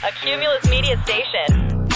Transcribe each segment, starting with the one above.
a Cumulus Media station.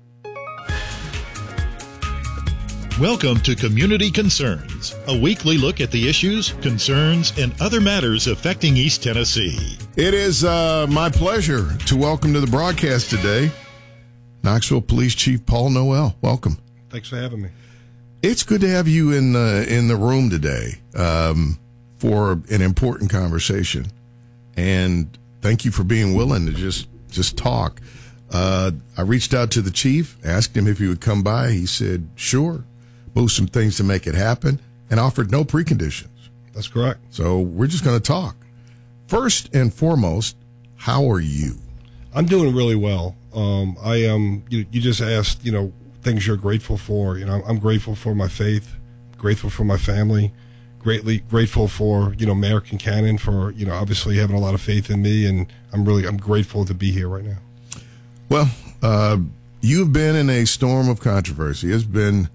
Welcome to Community Concerns, a weekly look at the issues, concerns, and other matters affecting East Tennessee. It is my pleasure to welcome to the broadcast today Knoxville Police Chief Paul Noel. Welcome. Thanks for having me. It's good to have you in the room today for an important conversation, and thank you for being willing to just talk. I reached out to the chief, asked him if he would come by. He said, sure. Moved some things to make it happen, and offered no preconditions. That's correct. So we're just going to talk. First and foremost, how are you? I'm doing really well. I am. You just asked, things you're grateful for. I'm grateful for my faith, grateful for my family, greatly grateful for Mayor Kincannon for obviously having a lot of faith in me, and I'm grateful to be here right now. Well, you've been in a storm of controversy. It's been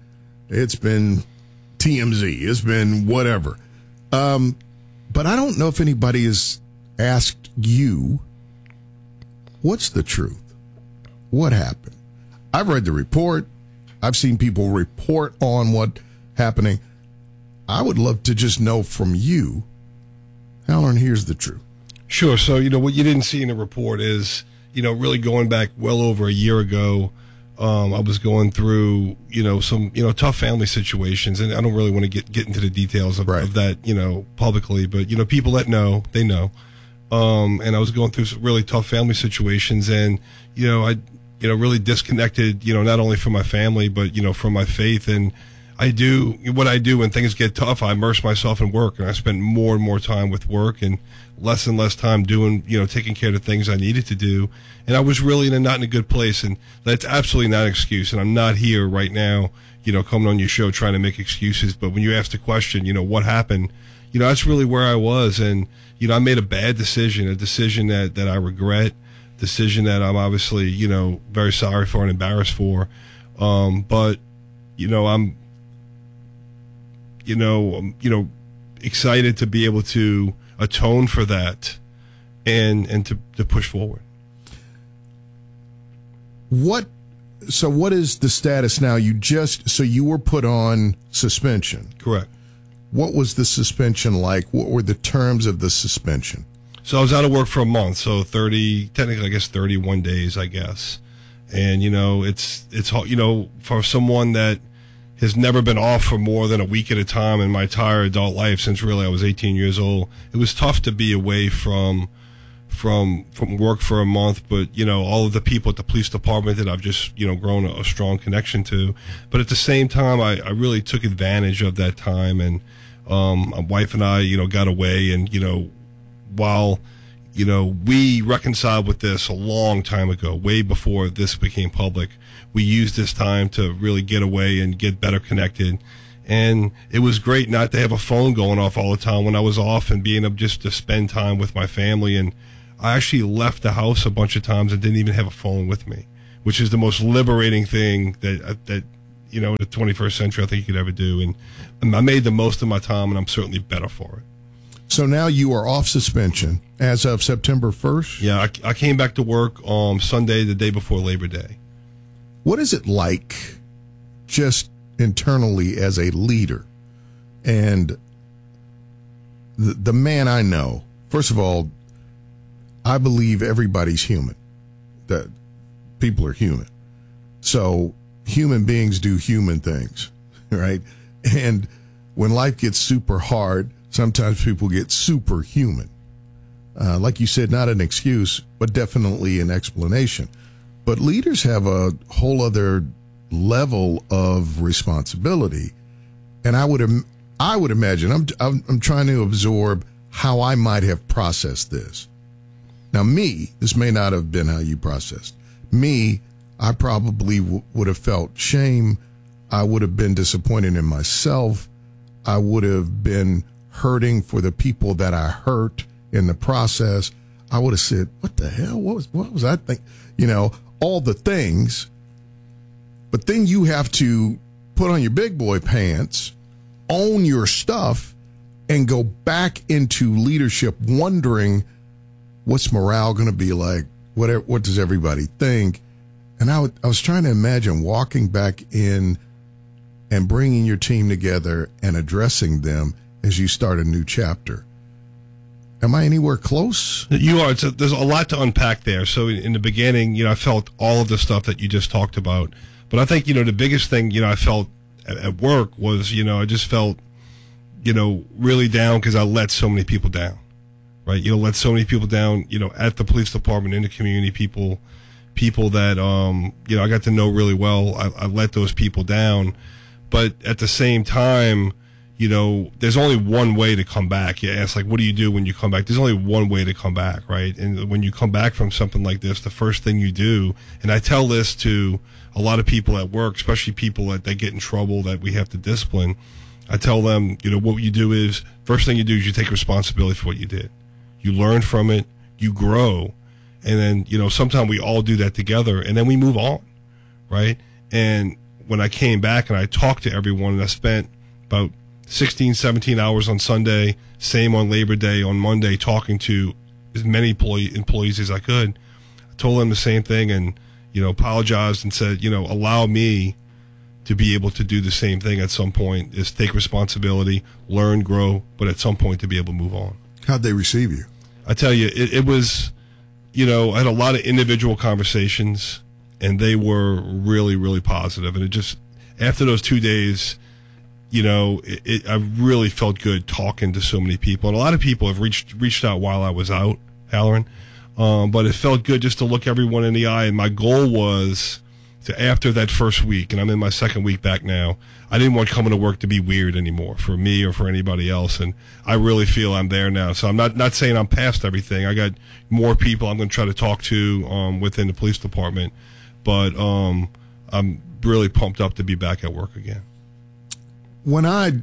TMZ. It's been whatever. But I don't know if anybody has asked you, what's the truth? What happened? I've read the report. I've seen people report on what's happening. I would love to just know from you, Alan, here's the truth. Sure. So, what you didn't see in the report is, really going back well over a year ago, I was going through, some, tough family situations, and I don't really want to get into the details of that, publicly, but, people that know, they know. And I was going through some really tough family situations, and, I really disconnected, not only from my family, but, from my faith. And I do what I do when things get tough. I immerse myself in work, and I spend more and more time with work and less time doing, taking care of the things I needed to do. And I was really not in a good place, and that's absolutely not an excuse. And I'm not here right now, coming on your show trying to make excuses. But when you ask the question, what happened, that's really where I was. And, I made a bad decision, a decision that I regret, decision that I'm obviously, very sorry for and embarrassed for. But, I'm, excited to be able to atone for that and to push forward. What is the status now? You were put on suspension. Correct. What was the suspension like? What were the terms of the suspension? So I was out of work for a month, so 31 days, I guess. And, it's hard, for someone that has never been off for more than a week at a time in my entire adult life since really I was 18 years old. It was tough to be away from work for a month, but, all of the people at the police department that I've just, grown a strong connection to. But at the same time, I really took advantage of that time, and my wife and I, got away, and, while, we reconciled with this a long time ago, way before this became public, we used this time to really get away and get better connected. And it was great not to have a phone going off all the time when I was off, and being able just to spend time with my family. And I actually left the house a bunch of times and didn't even have a phone with me, which is the most liberating thing that in the 21st century I think you could ever do. And I made the most of my time, and I'm certainly better for it. So now you are off suspension as of September 1st? Yeah, I came back to work on Sunday, the day before Labor Day. What is it like just internally as a leader? And the man I know, first of all, I believe everybody's human, that people are human. So human beings do human things, right? And when life gets super hard, sometimes people get superhuman. Like you said, not an excuse, but definitely an explanation. But leaders have a whole other level of responsibility. And I would imagine, I'm trying to absorb how I might have processed this. Now, this may not have been how you processed. I probably would have felt shame. I would have been disappointed in myself. I would have been hurting for the people that I hurt in the process. I would have said, what the hell? What was I thinking? All the things. But then you have to put on your big boy pants, own your stuff, and go back into leadership wondering, what's morale going to be like? what does everybody think? And I was trying to imagine walking back in and bringing your team together and addressing them as you start a new chapter. Am I anywhere close? You are. There's a lot to unpack there. So in the beginning, I felt all of the stuff that you just talked about. But I think, the biggest thing, I felt at work was, I just felt, really down because I let so many people down, right? Let so many people down, at the police department, in the community, people that, I got to know really well. I let those people down. But at the same time, there's only one way to come back. You ask, what do you do when you come back? There's only one way to come back, right? And when you come back from something like this, the first thing you do, and I tell this to a lot of people at work, especially people that get in trouble that we have to discipline, I tell them, what you do is, first thing you do is you take responsibility for what you did. You learn from it, you grow, and then, sometimes we all do that together, and then we move on, right? And when I came back and I talked to everyone, and I spent about 16, 17 hours on Sunday, same on Labor Day, on Monday, talking to as many employees as I could. I told them the same thing and, apologized and said, allow me to be able to do the same thing at some point, is take responsibility, learn, grow, but at some point to be able to move on. How'd they receive you? I tell you, it was, I had a lot of individual conversations, and they were really, really positive. And it just, after those 2 days, I really felt good talking to so many people. And a lot of people have reached out while I was out, Halloran. But it felt good just to look everyone in the eye. And my goal was to, after that first week, and I'm in my second week back now, I didn't want coming to work to be weird anymore for me or for anybody else. And I really feel I'm there now. So I'm not saying I'm past everything. I got more people I'm going to try to talk to within the police department. But I'm really pumped up to be back at work again. When I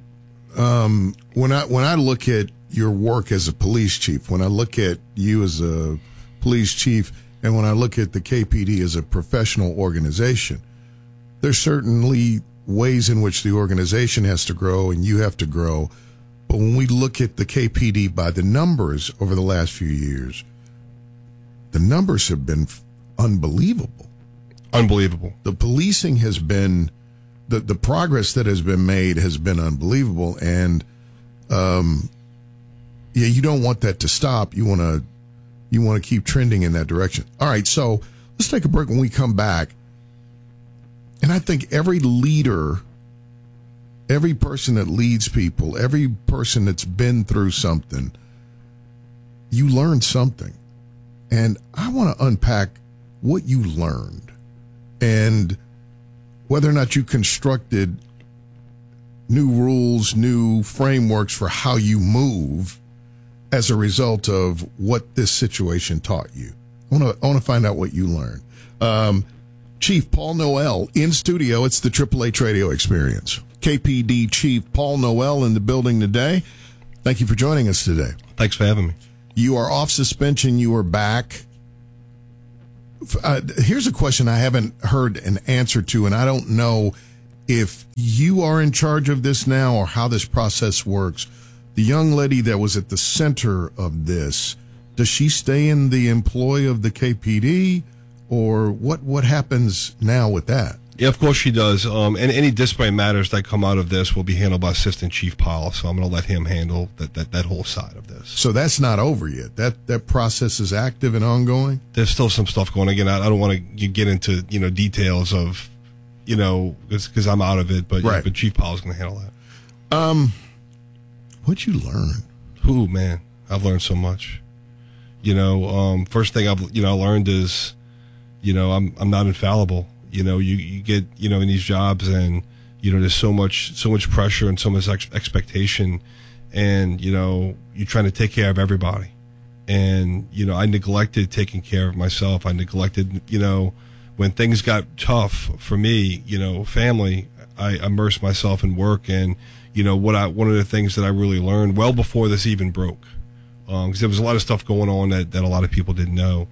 look at your work as a police chief, when I look at you as a police chief, and when I look at the KPD as a professional organization, there's certainly ways in which the organization has to grow and you have to grow. But when we look at the KPD by the numbers over the last few years, the numbers have been unbelievable. Unbelievable. The policing has been... The progress that has been made has been unbelievable, and you don't want that to stop. You want to keep trending in that direction. All right, so let's take a break. When we come back, and I think every leader, every person that leads people, every person that's been through something, you learn something, and I want to unpack what you learned and whether or not you constructed new rules, new frameworks for how you move as a result of what this situation taught you. I want to find out what you learned. Chief Paul Noel in studio. It's the Triple H Radio Experience. KPD Chief Paul Noel in the building today. Thank you for joining us today. Thanks for having me. You are off suspension. You are back. Here's a question I haven't heard an answer to, and I don't know if you are in charge of this now or how this process works. The young lady that was at the center of this, does she stay in the employ of the KPD, or what happens now with that? Yeah, of course she does. And any disciplinary matters that come out of this will be handled by Assistant Chief Powell, so I'm going to let him handle that whole side of this. So that's not over yet. That process is active and ongoing? There's still some stuff going on. Again, I don't want to get into, details of, because I'm out of it, but, right. But Chief Powell's going to handle that. What'd you learn? Ooh, man, I've learned so much. First thing I've, learned is, I'm not infallible. You get, in these jobs and, there's so much pressure and so much expectation, and, you're trying to take care of everybody. And, I neglected taking care of myself. I neglected, when things got tough for me, family, I immersed myself in work. And, one of the things that I really learned well before this even broke, because there was a lot of stuff going on that a lot of people didn't know.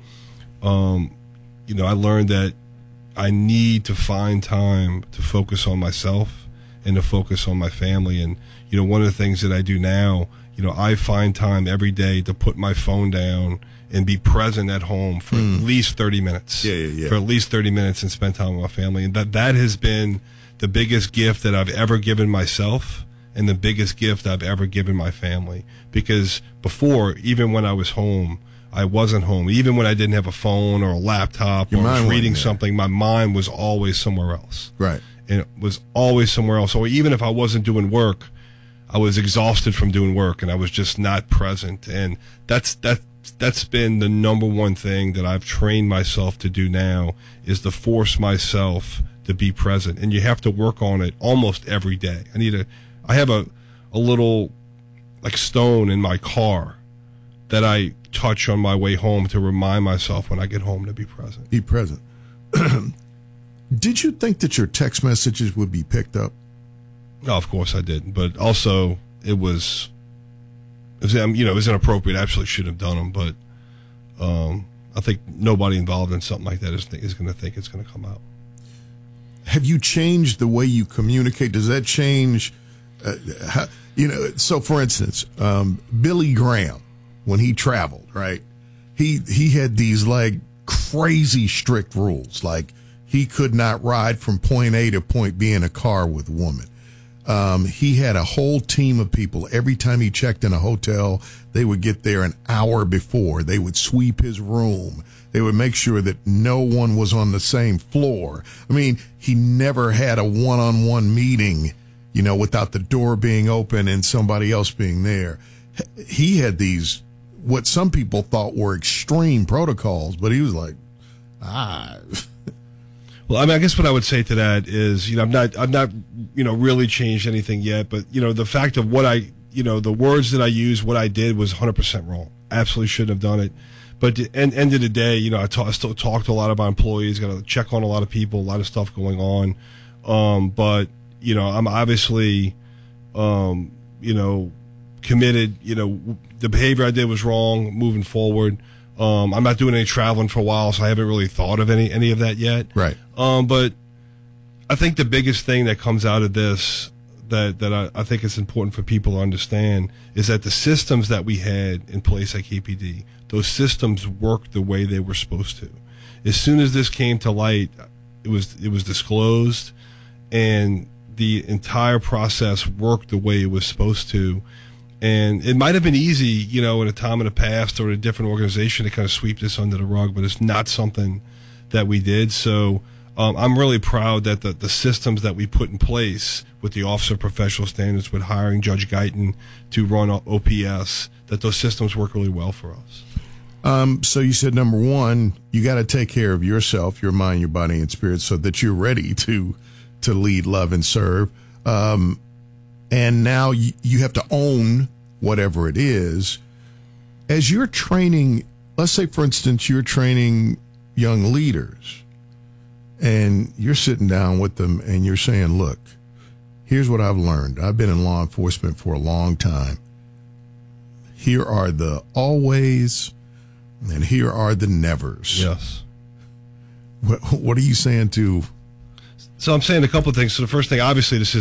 I learned that I need to find time to focus on myself and to focus on my family. And, one of the things that I do now, I find time every day to put my phone down and be present at home for at least 30 minutes. Yeah. For at least 30 minutes and spend time with my family. And that has been the biggest gift that I've ever given myself and the biggest gift I've ever given my family. Because before, even when I was home, I wasn't home. Even when I didn't have a phone or a laptop or I was reading something, my mind was always somewhere else. Right. And it was always somewhere else. Or even if I wasn't doing work, I was exhausted from doing work and I was just not present. And that's been the number one thing that I've trained myself to do now, is to force myself to be present. And you have to work on it almost every day. I have a little like stone in my car that I touch on my way home to remind myself when I get home to be present. Be present. Did you think that your text messages would be picked up? No, of course I didn't. But also it was inappropriate. I absolutely shouldn't have done them. But I think nobody involved in something like that is going to think it's going to come out. Have you changed the way you communicate? Does that change? So for instance, Billy Graham, when he traveled, right, he had these like crazy strict rules. Like he could not ride from point A to point B in a car with a woman. He had a whole team of people. Every time he checked in a hotel, they would get there an hour before. They would sweep his room. They would make sure that no one was on the same floor. I mean, he never had a one-on-one meeting, without the door being open and somebody else being there. He had these, what some people thought were extreme protocols, but he was like, Well, I mean, I guess what I would say to that is, I've not, really changed anything yet, but, the fact of what the words that I used, what I did was 100% wrong. Absolutely shouldn't have done it. But at the end of the day, I still talk to a lot of our employees, got to check on a lot of people, a lot of stuff going on. But, I'm obviously, committed, the behavior I did was wrong moving forward. I'm not doing any traveling for a while, so I haven't really thought of any of that yet. Right. But I think the biggest thing that comes out of this that I think it's important for people to understand is that the systems that we had in place at KPD, those systems worked the way they were supposed to. As soon as this came to light, it was disclosed, and the entire process worked the way it was supposed to. And it might have been easy, in a time in the past or in a different organization to kind of sweep this under the rug, but it's not something that we did. So I'm really proud that the systems that we put in place with the Office of Professional Standards, with hiring Judge Guyton to run OPS, that those systems work really well for us. So you said, number one, you got to take care of yourself, your mind, your body, and spirit, so that you're ready to lead, love, and serve. And now you have to own whatever it is. As you're training, let's say, for instance, you're training young leaders, and you're sitting down with them and you're saying, look, here's what I've learned. I've been in law enforcement for a long time. Here are the always, and here are the nevers. Yes. What are you saying to? So I'm saying a couple of things. So the first thing, obviously, this is